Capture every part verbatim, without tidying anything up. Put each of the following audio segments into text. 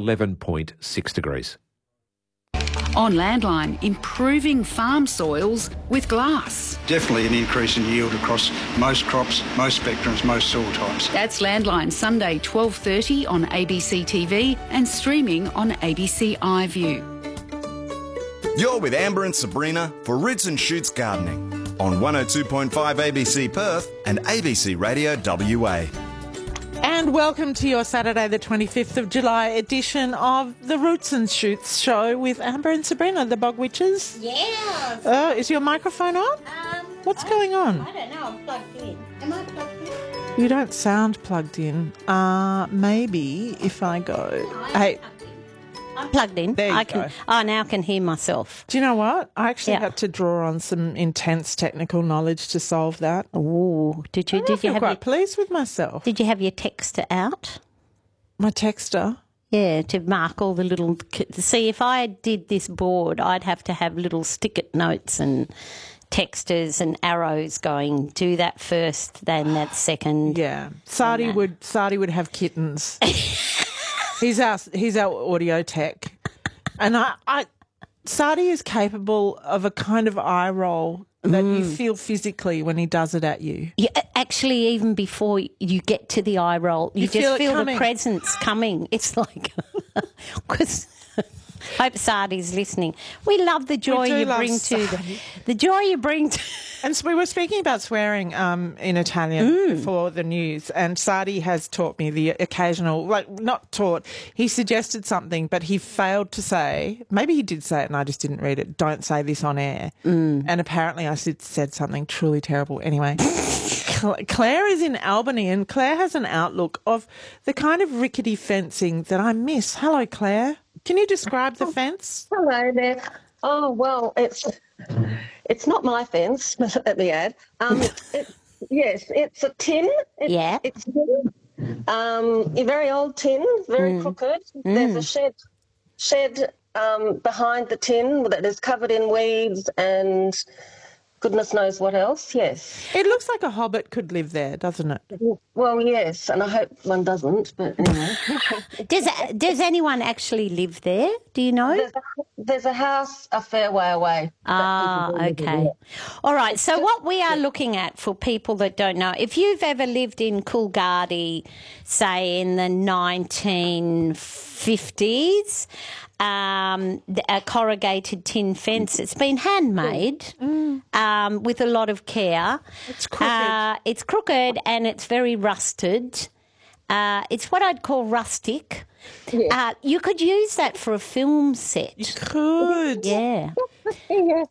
eleven point six degrees. On Landline, improving farm soils with glass. Definitely an increase in yield across most crops, most spectrums, most soil types. That's Landline, Sunday twelve thirty on A B C T V and streaming on A B C iView. You're with Amber and Sabrina for Roots and Shoots Gardening on one oh two point five A B C Perth and A B C Radio W A. And welcome to your Saturday the twenty-fifth of July edition of the Roots and Shoots show with Amber and Sabrina, the Bog Witches. Yeah. Oh, is your microphone on? Um, What's I, going on? I don't know. I'm plugged in. Am I plugged in? You don't sound plugged in. Uh, maybe if I go... No, hey, I'm plugged in. There you I can. go. Oh, now I can hear myself. do you know what? I actually Yeah. had to draw on some intense technical knowledge to solve that. Oh, did you? I Did you feel have quite your? pleased with myself. Did you have your texter out? My texter. Yeah, to mark all the little. See, if I did this board, I'd have to have little stick-it notes and texters and arrows going. Do that first, then that second. Yeah, Sardi then- would Sardi would have kittens. he's our he's our audio tech, and I, I Sardi is capable of a kind of eye roll that you Mm. feel physically when he does it at you. Yeah, actually, even before you get to the eye roll, you, You just feel feel, it the coming. presence coming. It's like, because hope Sardi's listening. We love the joy do you love bring to the, Sardi. the joy you bring to. And so we were speaking about swearing um, in Italian Mm. before the news, and Sardi has taught me the occasional, like not taught, he suggested something, but he failed to say, maybe he did say it and I just didn't read it, don't say this on air. Mm. And apparently I said, said something truly terrible. Anyway, Cla- Claire is in Albany, and Claire has an outlook of the kind of rickety fencing that I miss. Hello, Claire. Can you describe the fence? Hello there. Oh, well, it's it's not my fence, let me add. Um, it, yes, it's a tin. It's, Yeah. It's um, a very old tin, very crooked. There's a shed shed um, behind the tin that is covered in weeds and goodness knows what else, yes. It looks like a hobbit could live there, doesn't it? Well, yes, and I hope one doesn't, but anyway. Does Does anyone actually live there? Do you know? There's a, there's a house a fair way away. Ah, okay. All right. So what we are looking at for people that don't know, if you've ever lived in Coolgardie, say in the nineteen fifties, um, a corrugated tin fence, it's been handmade um, with a lot of care. It's crooked. Uh, it's crooked and it's very rusted. Uh, it's what I'd call rustic. Uh, you could use that for a film set. Could. Yeah. Yeah.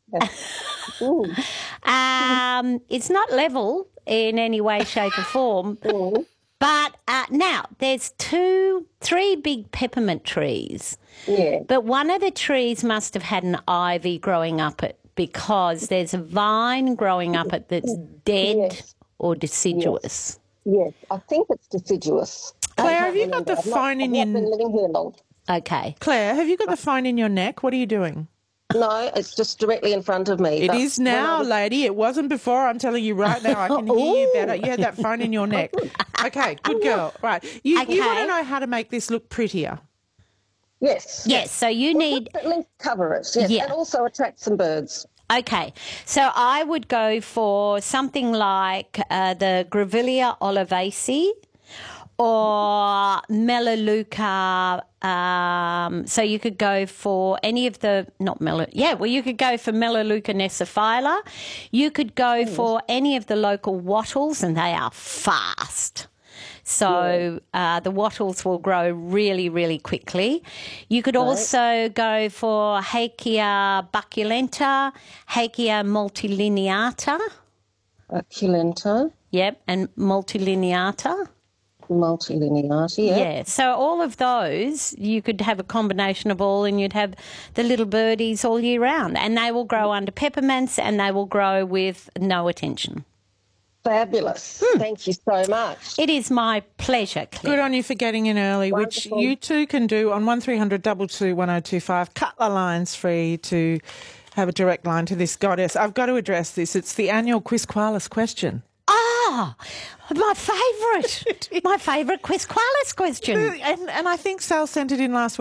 Um, it's not level in any way, shape or form. But uh, now there's two, three big peppermint trees. Yeah. But one of the trees must have had an ivy growing up it because there's a vine growing up it that's dead Yes. or deciduous. Yes, I think it's deciduous. Claire, I have can't you got the remember. I've not- phone in I've your- not been living here long. Okay. Claire, have you got the phone in your neck? What are you doing? No, it's just directly in front of me. It but is when I now, was- lady. It wasn't before. I'm telling you right now. I can hear you better. You had that phone in your neck. Okay, good girl. Right. You, you want Okay. to know how to make this look prettier. Yes. Yes, so you need... At least cover it. Yes. Yeah. And also attract some birds. Okay, so I would go for something like uh, the Grevillea olivacea or Melaleuca. Um, so you could go for any of the, not Mel, yeah, well, you could go for Melaleuca necrophylla. You could go for any of the local wattles, and they are fast. So uh, the wattles will grow really, really quickly. You could also go for Hakea bucculenta, Hakea multilineata. Aculenta, Yep, and multilineata. multilineata, yeah. Yeah, so all of those, you could have a combination of all and you'd have the little birdies all year round. And they will grow under peppermints and they will grow with no attention. Fabulous. Thank you so much. It is my pleasure, Claire. Good on you for getting in early, which Wonderful. you too can do on one three hundred two two one oh two five. Cut the lines free to have a direct line to this goddess. I've got to address this. It's the annual Quizqualis question. Ah, my favourite. My favourite Quizqualis question. And, and I think Sal sent it in last week.